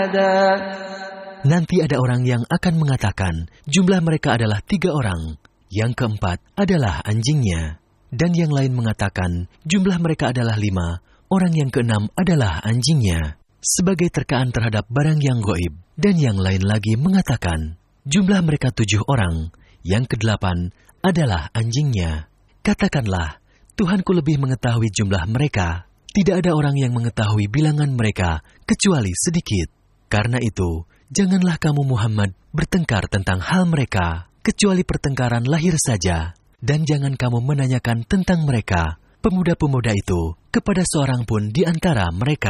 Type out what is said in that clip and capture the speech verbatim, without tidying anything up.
Nanti ada orang yang akan mengatakan jumlah mereka adalah tiga orang. Yang keempat adalah anjingnya. Dan yang lain mengatakan jumlah mereka adalah lima. Orang yang keenam adalah anjingnya. Sebagai terkaan terhadap barang yang goib. Dan yang lain lagi mengatakan jumlah mereka tujuh orang. Yang kedelapan adalah anjingnya. Katakanlah, Tuhanku lebih mengetahui jumlah mereka. Tidak ada orang yang mengetahui bilangan mereka kecuali sedikit. Karena itu, janganlah kamu Muhammad bertengkar tentang hal mereka, kecuali pertengkaran lahir saja. Dan jangan kamu menanyakan tentang mereka, pemuda-pemuda itu, kepada seorang pun di antara mereka.